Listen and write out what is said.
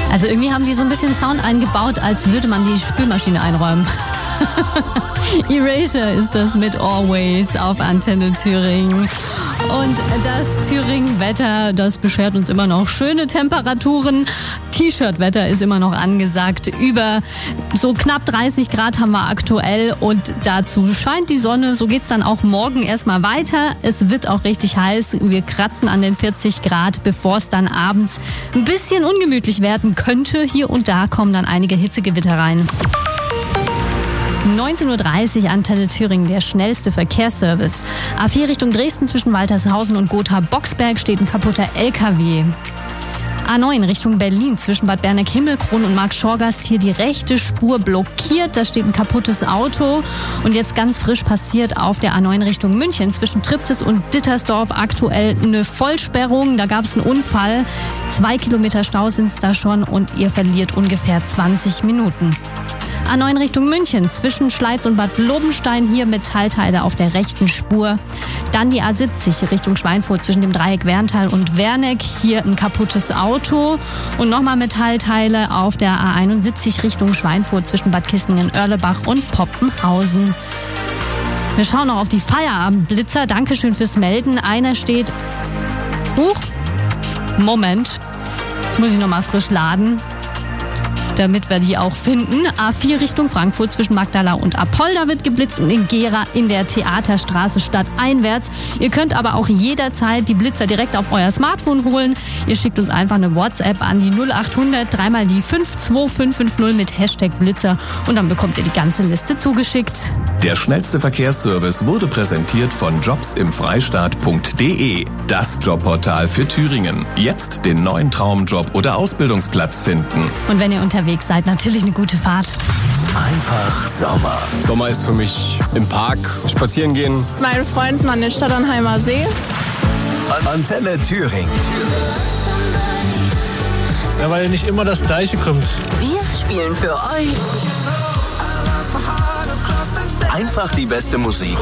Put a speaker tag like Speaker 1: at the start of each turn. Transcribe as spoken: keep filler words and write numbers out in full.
Speaker 1: Also irgendwie haben die so ein bisschen Sound eingebaut, als würde man die Spülmaschine einräumen. Erasure ist das mit Always auf Antenne Thüringen. Und das Thüringen-Wetter, das beschert uns immer noch schöne Temperaturen. T-Shirt-Wetter ist immer noch angesagt. Über so knapp dreißig Grad haben wir aktuell und dazu scheint die Sonne. So geht's dann auch morgen erstmal weiter. Es wird auch richtig heiß. Wir kratzen an den vierzig Grad, bevor es dann abends ein bisschen ungemütlich werden könnte. Hier und da kommen dann einige Hitzegewitter rein. neunzehn Uhr dreißig, Antenne Thüringen, der schnellste Verkehrsservice. A vier Richtung Dresden zwischen Waltershausen und Gotha-Boxberg steht ein kaputter L K W. A neun Richtung Berlin zwischen Bad Berneck-Himmelkron und Markt-Schorgast hier die rechte Spur blockiert. Da steht ein kaputtes Auto. Und jetzt ganz frisch passiert auf der A neun Richtung München zwischen Triptis und Dittersdorf aktuell eine Vollsperrung. Da gab es einen Unfall. Zwei Kilometer Stau sind es da schon und ihr verliert ungefähr zwanzig Minuten. A neun Richtung München zwischen Schleiz und Bad Lobenstein hier Metallteile auf der rechten Spur. Dann die A siebzig Richtung Schweinfurt zwischen dem Dreieck Werntal und Werneck. Hier ein kaputtes Auto und nochmal Metallteile auf der A einundsiebzig Richtung Schweinfurt zwischen Bad Kissingen, Oerlebach und Poppenhausen. Wir schauen noch auf die Feierabendblitzer. Dankeschön fürs Melden. Einer steht... Huch, Moment, jetzt muss ich nochmal frisch laden, damit wir die auch finden. A vier Richtung Frankfurt zwischen Magdala und Apolda wird geblitzt und in Gera in der Theaterstraße stadteinwärts. Ihr könnt aber auch jederzeit die Blitzer direkt auf euer Smartphone holen. Ihr schickt uns einfach eine WhatsApp an die null acht hundert dreimal die fünf zwei fünf fünf null mit Hashtag Blitzer und dann bekommt ihr die ganze Liste zugeschickt.
Speaker 2: Der schnellste Verkehrsservice wurde präsentiert von jobs im freistaat punkt de, das Jobportal für Thüringen. Jetzt den neuen Traumjob oder Ausbildungsplatz finden.
Speaker 1: Und wenn ihr unterwegs seid, natürlich eine gute Fahrt.
Speaker 3: Einfach Sommer.
Speaker 4: Sommer ist für mich im Park spazieren gehen.
Speaker 5: Mein Freund an den Stadternheimer See.
Speaker 3: Antenne Thüringen.
Speaker 6: Ja, weil nicht immer das Gleiche kommt.
Speaker 7: Wir spielen für euch
Speaker 3: Einfach die beste Musik